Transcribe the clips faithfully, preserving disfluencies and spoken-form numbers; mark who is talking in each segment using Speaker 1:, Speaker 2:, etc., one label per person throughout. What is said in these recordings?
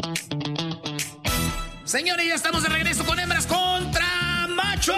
Speaker 1: Señores, ya estamos de regreso con hembras contra machos.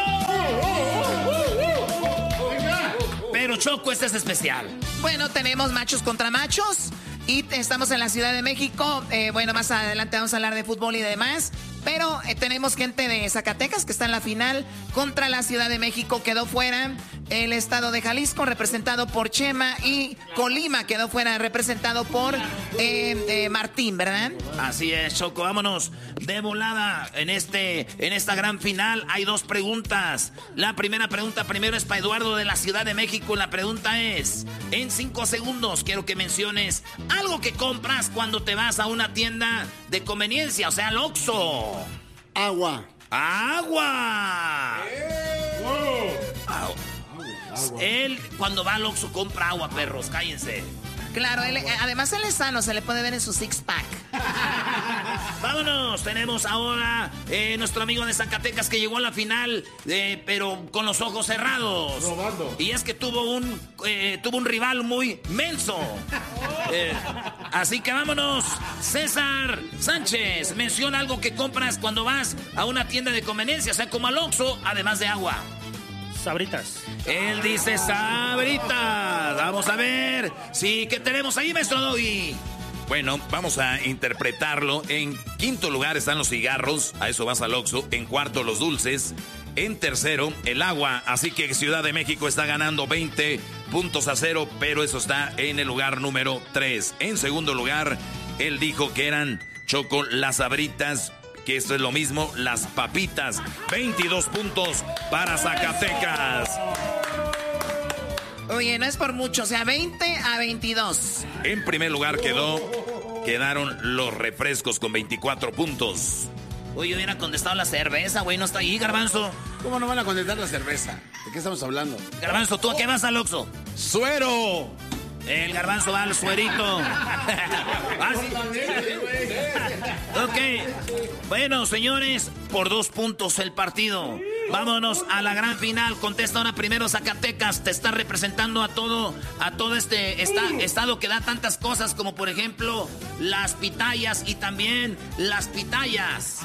Speaker 1: Pero Choco, este es especial.
Speaker 2: Bueno, tenemos machos contra machos y estamos en la Ciudad de México. Eh, bueno, más adelante vamos a hablar de fútbol y demás. Pero eh, tenemos gente de Zacatecas que está en la final contra la Ciudad de México. Quedó fuera el estado de Jalisco, representado por Chema, y Colima quedó fuera, representado por eh, eh, Martín, ¿verdad?
Speaker 1: Así es, Choco, vámonos de volada en este, en esta gran final. Hay dos preguntas. La primera pregunta primero es para Eduardo de la Ciudad de México. La pregunta es, en cinco segundos quiero que menciones algo que compras cuando te vas a una tienda de conveniencia, o sea, al Oxxo.
Speaker 3: Agua.
Speaker 1: ¡Agua!
Speaker 3: ¡Eh!
Speaker 1: Wow. Agua. Agua. Él, cuando va al Oxxo, compra agua, perros, cállense.
Speaker 2: Claro, él, además él es sano, se le puede ver en su six-pack.
Speaker 1: Vámonos, tenemos ahora eh, nuestro amigo de Zacatecas que llegó a la final, eh, pero con los ojos cerrados.
Speaker 3: Robando.
Speaker 1: Y es que tuvo un, eh, tuvo un rival muy menso. Eh, así que vámonos, César Sánchez, menciona algo que compras cuando vas a una tienda de conveniencia, o sea, como al Oxxo, además de agua.
Speaker 4: Sabritas.
Speaker 1: Él dice Sabritas. Vamos a ver. Sí, ¿qué tenemos ahí, maestro Doggy?
Speaker 5: Bueno, vamos a interpretarlo. En quinto lugar están los cigarros, a eso vas al Oxxo. En cuarto, los dulces. En tercero, el agua. Así que Ciudad de México está ganando veinte puntos a cero, pero eso está en el lugar número tres. En segundo lugar, él dijo que eran, Choco, las Sabritas, que esto es lo mismo, las papitas. veintidós puntos para Zacatecas.
Speaker 2: Oye, no es por mucho, o sea, veinte a veintidós.
Speaker 5: En primer lugar quedó, quedaron los refrescos con veinticuatro puntos.
Speaker 1: Oye, hubiera contestado la cerveza, güey, no está ahí, Garbanzo.
Speaker 3: ¿Cómo no van a contestar la cerveza? ¿De qué estamos hablando?
Speaker 1: Garbanzo, ¿tú a qué vas al Oxxo?
Speaker 3: ¡Suero!
Speaker 1: El Garbanzo va al suerito. ¿Ah, sí? Ok. Bueno, señores, por dos puntos el partido. Vámonos a la gran final. Contesta ahora primero Zacatecas. Te está representando a todo, a todo este esta, estado que da tantas cosas como, por ejemplo, las pitayas y también las pitayas.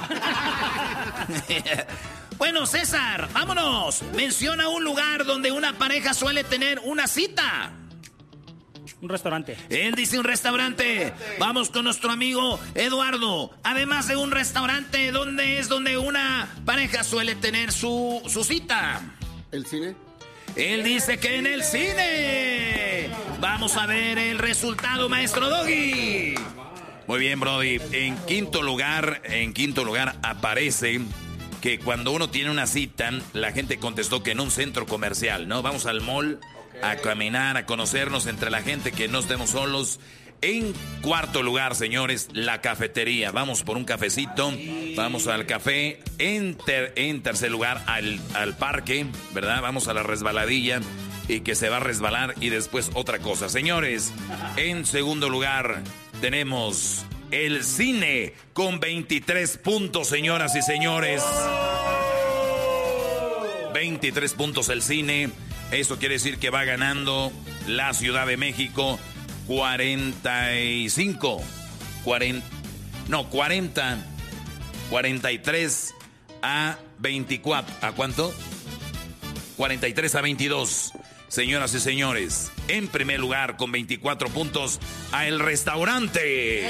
Speaker 1: Bueno, César, vámonos. Menciona un lugar donde una pareja suele tener una cita.
Speaker 4: Un restaurante.
Speaker 1: Él dice un restaurante. Vamos con nuestro amigo Eduardo. Además de un restaurante, ¿dónde es donde una pareja suele tener su, su cita?
Speaker 3: ¿El cine?
Speaker 1: Él dice que en el cine. Vamos a ver el resultado, maestro Doggy.
Speaker 5: Muy bien, Brody. En quinto lugar, en quinto lugar aparece que cuando uno tiene una cita, la gente contestó que en un centro comercial, ¿no? Vamos al mall a caminar, a conocernos entre la gente, que no estemos solos. En cuarto lugar, señores, la cafetería. Vamos por un cafecito, vamos al café. En, ter, en tercer lugar, al, al parque, ¿verdad? Vamos a la resbaladilla y que se va a resbalar y después otra cosa. Señores, en segundo lugar tenemos el cine con veintitrés puntos, señoras y señores. veintitrés puntos el cine. Eso quiere decir que va ganando la Ciudad de México cuarenta y cinco. cuarenta, no, cuarenta. cuarenta y tres a veinticuatro. ¿A cuánto? cuarenta y tres a veintidós. Señoras y señores, en primer lugar con veinticuatro puntos a El Restaurante.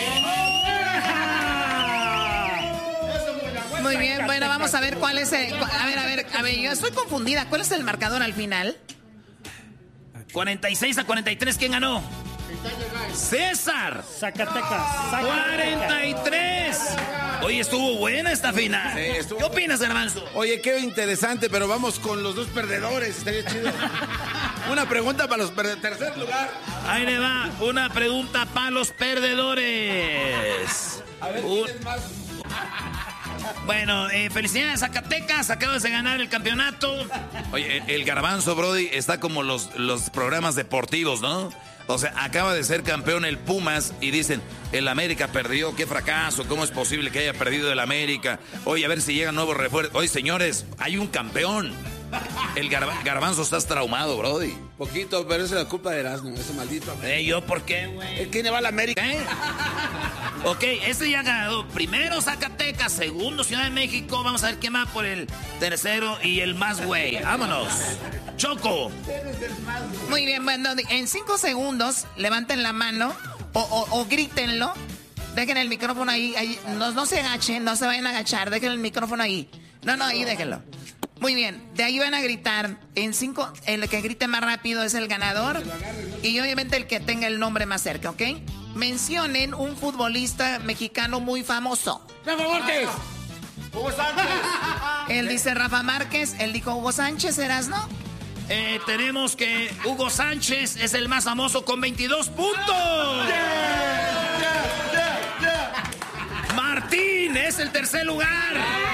Speaker 2: Muy bien, bueno, vamos a ver cuál es el... A ver, a ver, a ver, yo estoy confundida. ¿Cuál es el marcador al final?
Speaker 1: cuarenta y seis a cuarenta y tres, ¿quién ganó? César.
Speaker 4: Zacatecas.
Speaker 1: cuarenta y tres. Oye, estuvo buena esta final. Sí, estuvo... ¿Qué opinas, Garbanzo?
Speaker 3: Oye, qué interesante, pero vamos con los dos perdedores. Estaría chido. Una pregunta para los perdedores. Tercer lugar.
Speaker 1: Ahí le va. Una pregunta para los perdedores.
Speaker 3: A ver,
Speaker 1: Un...
Speaker 3: ¿quién es más?
Speaker 1: Bueno, eh, felicidades Zacatecas, acabas de ganar el campeonato.
Speaker 5: Oye, el Garbanzo, Brody, está como los, los programas deportivos, ¿no? O sea, acaba de ser campeón el Pumas y dicen, el América perdió, qué fracaso, ¿cómo es posible que haya perdido el América? Oye, a ver si llegan nuevos refuerzos. Oye, señores, hay un campeón. El Garba- Garbanzo estás traumado, Brody.
Speaker 3: Poquito, pero esa es la culpa de Erasmo, ese maldito.
Speaker 1: Eh, ¿yo por qué, güey?
Speaker 3: ¿Quién le va a la América?
Speaker 1: ¿Eh? Ok, este ya ha ganado. Primero Zacatecas, segundo Ciudad de México. Vamos a ver quién va por el tercero y el más güey. Vámonos. Choco.
Speaker 2: Muy bien, bueno, en cinco segundos levanten la mano o, o, o grítenlo. Dejen el micrófono ahí. ahí. No, no se agachen, no se vayan a agachar. Dejen el micrófono ahí. No, no, ahí déjenlo. Muy bien, de ahí van a gritar. En cinco, el que grite más rápido es el ganador. Y obviamente el que tenga el nombre más cerca, ¿ok? Mencionen un futbolista mexicano muy famoso.
Speaker 3: ¡Rafa Márquez! ¡Hugo Sánchez!
Speaker 2: Él dice Rafa Márquez, él dijo Hugo Sánchez, ¿eras, no?
Speaker 1: Eh, tenemos que Hugo Sánchez es el más famoso con veintidós puntos.
Speaker 3: Yeah, yeah, yeah, yeah.
Speaker 1: Martín es el tercer lugar.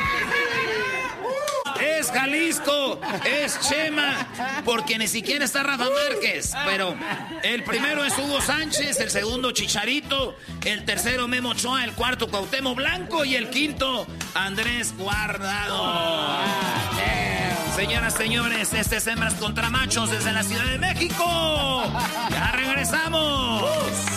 Speaker 1: Es Jalisco, es Chema, porque ni siquiera está Rafa Márquez. Pero el primero es Hugo Sánchez, el segundo Chicharito, el tercero Memo Ochoa, el cuarto Cuauhtémoc Blanco y el quinto Andrés Guardado. Señoras, señores, este es Hembras contra Machos desde la Ciudad de México. Ya regresamos.